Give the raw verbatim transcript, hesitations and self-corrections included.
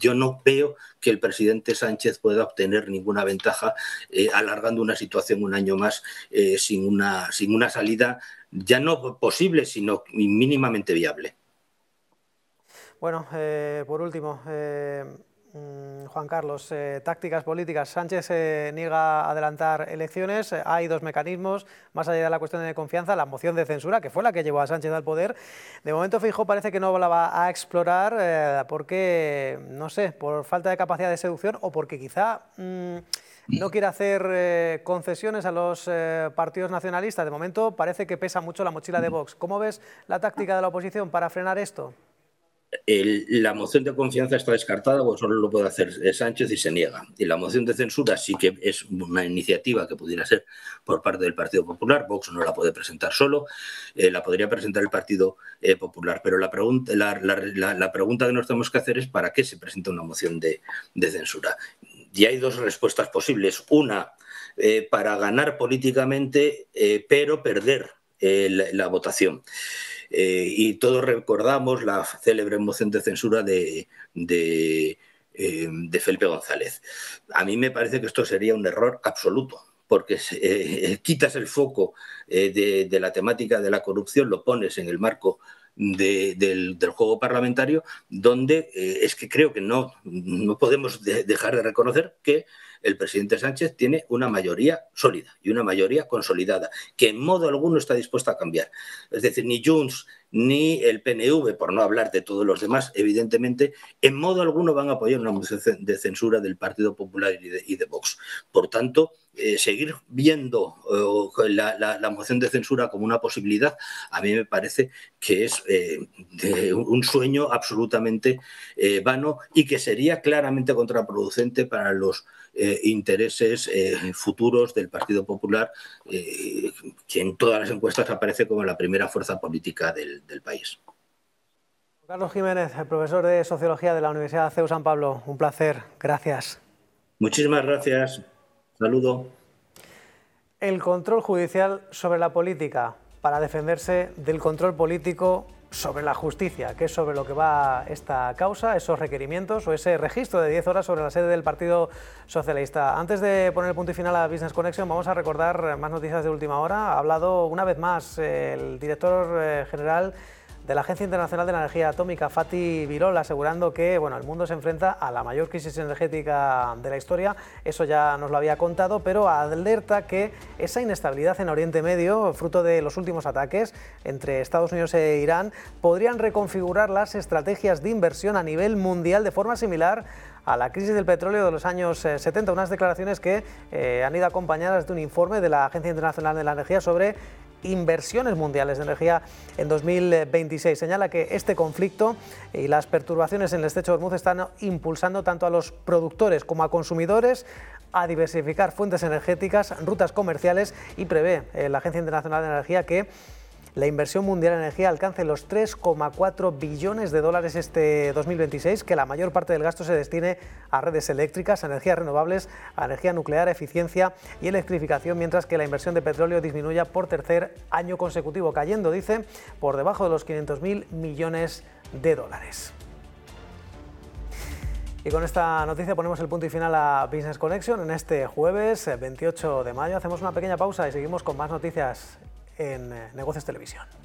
yo no veo que el presidente Sánchez pueda obtener ninguna ventaja eh, alargando una situación un año más eh, sin, una, sin una salida ya no posible, sino mínimamente viable. Bueno, eh, por último, eh, Juan Carlos, eh, tácticas políticas. Sánchez se eh, niega a adelantar elecciones. Hay dos mecanismos, más allá de la cuestión de confianza, la moción de censura, que fue la que llevó a Sánchez al poder. De momento Feijóo parece que no la va a explorar eh, porque, no sé, por falta de capacidad de seducción o porque quizá mmm, no quiere hacer eh, concesiones a los eh, partidos nacionalistas. De momento parece que pesa mucho la mochila de Vox. ¿Cómo ves la táctica de la oposición para frenar esto? El, la moción de confianza está descartada, pues solo lo puede hacer Sánchez y se niega. Y la moción de censura sí que es una iniciativa que pudiera ser por parte del Partido Popular. Vox no la puede presentar solo, eh, la podría presentar el Partido eh, Popular. Pero la pregunta, la, la, la, la pregunta que nos tenemos que hacer es ¿para qué se presenta una moción de, de censura? Y hay dos respuestas posibles. Una, eh, para ganar políticamente, eh, pero perder eh, la, la votación. Eh, y todos recordamos la célebre moción de censura de, de, eh, de Felipe González. A mí me parece que esto sería un error absoluto, porque eh, quitas el foco eh, de, de la temática de la corrupción, lo pones en el marco de, del, del juego parlamentario, donde eh, es que creo que no, no podemos de, dejar de reconocer que el presidente Sánchez tiene una mayoría sólida y una mayoría consolidada, que en modo alguno está dispuesta a cambiar. Es decir, ni Junts ni el P N V, por no hablar de todos los demás, evidentemente, en modo alguno van a apoyar una moción de censura del Partido Popular y de, y de Vox. Por tanto, eh, seguir viendo eh, la, la, la moción de censura como una posibilidad, a mí me parece que es eh, de un sueño absolutamente eh, vano y que sería claramente contraproducente para los eh, intereses eh, futuros del Partido Popular, eh, que en todas las encuestas aparece como la primera fuerza política del, del país. Carlos Jiménez, profesor de Sociología de la Universidad C E U San Pablo, un placer, gracias. Muchísimas gracias, saludo. El control judicial sobre la política para defenderse del control político sobre la justicia, que es sobre lo que va esta causa, esos requerimientos o ese registro de diez horas sobre la sede del Partido Socialista. Antes de poner el punto y final a Business Connection, vamos a recordar más noticias de última hora. Ha hablado una vez más el director general de la Agencia Internacional de la Energía Atómica, Fatih Birol, asegurando que bueno, el mundo se enfrenta a la mayor crisis energética de la historia. Eso ya nos lo había contado, pero alerta que esa inestabilidad en Oriente Medio, fruto de los últimos ataques entre Estados Unidos e Irán, podrían reconfigurar las estrategias de inversión a nivel mundial de forma similar a la crisis del petróleo de los años setenta, unas declaraciones que eh, han ido acompañadas de un informe de la Agencia Internacional de la Energía sobre inversiones mundiales de energía en dos mil veintiséis. Señala que este conflicto y las perturbaciones en el estrecho de Hormuz están impulsando tanto a los productores como a consumidores a diversificar fuentes energéticas, rutas comerciales, y prevé eh, la Agencia Internacional de Energía que la inversión mundial en energía alcance los tres coma cuatro billones de dólares este dos mil veintiséis, que la mayor parte del gasto se destine a redes eléctricas, a energías renovables, a energía nuclear, eficiencia y electrificación, mientras que la inversión de petróleo disminuya por tercer año consecutivo, cayendo, dice, por debajo de los quinientos mil millones de dólares. Y con esta noticia ponemos el punto y final a Business Connection en este jueves veintiocho de mayo. Hacemos una pequeña pausa y seguimos con más noticias en Negocios Televisión.